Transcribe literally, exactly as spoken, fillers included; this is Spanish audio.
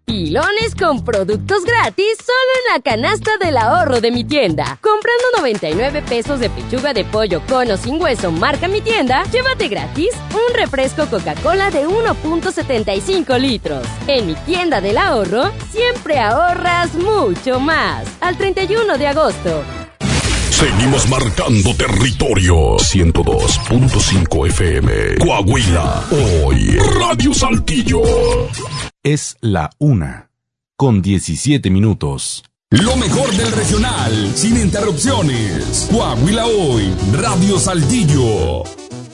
Pilones con productos gratis solo en la canasta del ahorro de Mi Tienda. Comprando noventa y nueve pesos de pechuga de pollo con o sin hueso marca Mi Tienda, llévate gratis un refresco Coca-Cola de uno punto setenta y cinco litros. En Mi Tienda del Ahorro, siempre ahorras mucho más. Al treinta y uno de agosto. Seguimos marcando territorio. ciento dos punto cinco F M. Coahuila. Hoy, Radio Saltillo. Es la una, con diecisiete minutos. Lo mejor del regional, sin interrupciones. Coahuila Hoy, Radio Saltillo.